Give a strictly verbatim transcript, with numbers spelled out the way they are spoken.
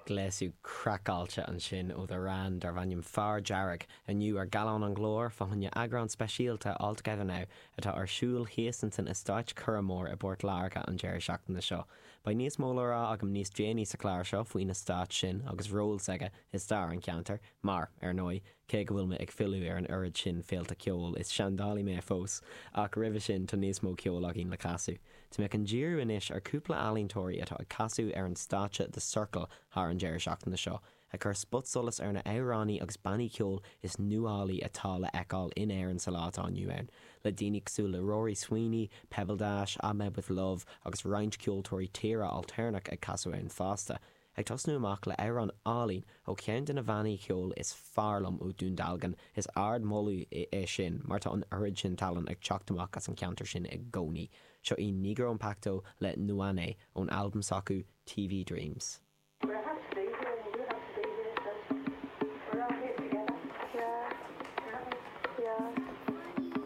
Gléasú crackáilte an sin ó de ran dar bhainnim fear dearg aniu ar galán an glór fáinne agrán speisialta altogether now atá ar siúil héasantain is stáit curamór a bort láirga an deir seachtainna seo. Ba níos mólárá agam níos déanaí sa chláir seo faoin na stát sin agus ról saige is dar an ceantar, mar ar nói cé go bhfuil me ag fiú ar an urid sin féalta ceol is seandálaí mé fós ach ribh sin tá níos mó ceol agin le casú. Tá me an ddíú inis ar cúpla alíntóirí atá ag casú ar an státe de Circle thar an deir seachtainna seo. A chur spot solas ar na éireánnaí agus bannaí ceol is nuálaí atá le eáil in éireann sa látá nniuann. Le daoine cosú le Rory Sweeney, Pebble Dash, Ahmed with Love agus roinnt ceoltóirí tíre alternach ag casú ann fásta. Ag tosnú amach le éireann álín ó ceann den na bhannaí ceol is fearlam ó dúndalgan is ard molú é sin mar tá an urid sin talan ag teachtamach as an ceantar sin ag gcónaí. Seo í Negro Impacto le Nuane ón albumm sacu T V Dreams.